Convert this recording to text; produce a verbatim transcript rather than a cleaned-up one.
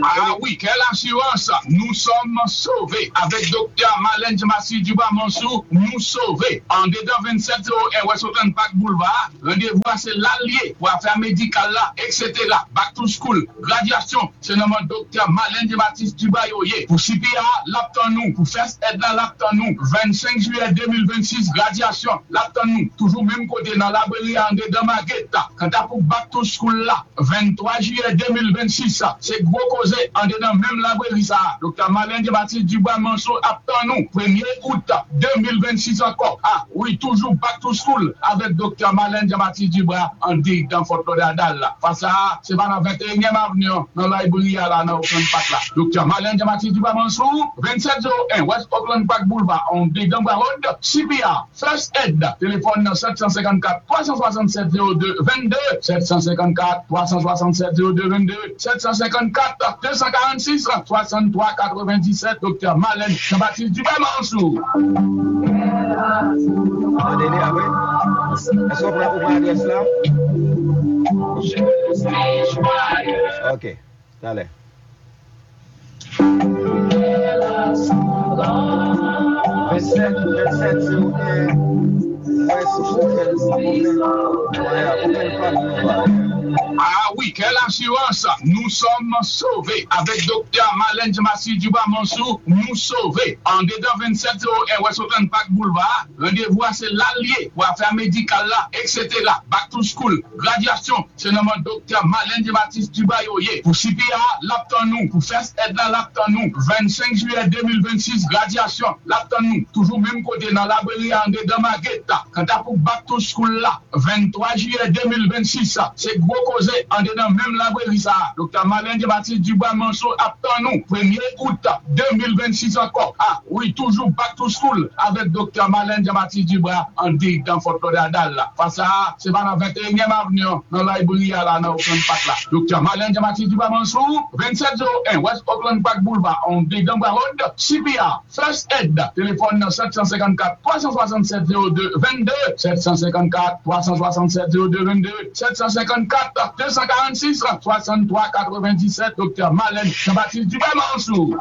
Ah oui, quelle assurance. Nous sommes sauvés. Avec docteur Malène Massi Duba Mansou, nous sauvés. En dedans vingt-sept zéro un West Oakland Park Boulevard, rendez-vous à c'est l'allié pour affaires médicales là, et cetera. Back to school, graduation, c'est nommé docteur Malène Massi Duba Yoye. Pour C P A, l'aptan nous. Pour First Aid là, l'aptan nous. vingt-cinq juillet deux mille vingt-six, graduation, l'aptan nous. Toujours même côté dans la belle en dedans Maguetta. Quand t'as pour Back to school là, vingt-trois juillet deux mille vingt-six, c'est gros causé en dedans même la belle ça. Docteur Malène Baptiste Dubois Manso aptan nous. premier août deux mille vingt-six encore. Ah oui, toujours Back to school avec docteur Malène Baptiste Dubois en dit dans Fort Lauderdale là. Face à c'est pas dans vingt et unième avenue dans la librairie là dans Oakland Park là. Docteur Malène Baptiste Dubois Manso vingt-sept zéro un West Oakland Park Boulevard on dit dans Road C P A First Aid téléphone sept cent cinquante-quatre trois cent soixante-sept zéro deux vingt-deux sept cent cinquante-quatre trois cent soixante-sept zéro deux vingt-deux sept cent cinquante-quatre deux cent quarante-six soixante-trois quatre-vingt-dix-sept docteur Malène Jean-Baptiste Dubois Mansour. Attendez, après. Est-ce qu'on prend une adresse là? Ok, allez. vingt-sept, vingt-sept, zéro un. Ah oui, quelle assurance. Nous sommes sauvés. Avec docteur Malène Massi Dubois Mansou, nous sauvés. En dedans vingt-sept zéro un West Oakland Park Boulevard, rendez-vous à c'est l'allié pour affaires médicales là, et cetera. Back to school, graduation, c'est nommé docteur Malène Baptiste Dubois Yoye. Pour C P A, l'aptan nous. Pour First Aid là, l'aptan nous. vingt-cinq juillet deux mille vingt-six, graduation, l'aptan nous. Toujours même côté dans la belle en dedans Maguetta. Quand t'as pour Back to school là, vingt-trois juillet deux mille vingt-six, c'est gros causé en dedans même la belle ça. Docteur Malène Baptiste Dubois Manso aptan nous. premier août deux mille vingt-six encore. Ah oui, toujours Back to school avec docteur Malène Baptiste Dubois en dit dans Fort Lauderdale là. Face à c'est pas dans vingt et unième avenue dans la librairie là dans Oakland Park là. Docteur Malène Baptiste Dubois Mansour vingt-sept zéro un West Oakland Park Boulevard on dit dans Road C P A First Aid téléphone sept cent cinquante-quatre trois cent soixante-sept zéro deux vingt-deux sept cent cinquante-quatre trois cent soixante-sept zéro deux vingt-deux sept cent cinquante-quatre deux cent quarante-six soixante-trois quatre-vingt-dix-sept docteur Malène Jean-Baptiste Dubois Mansour.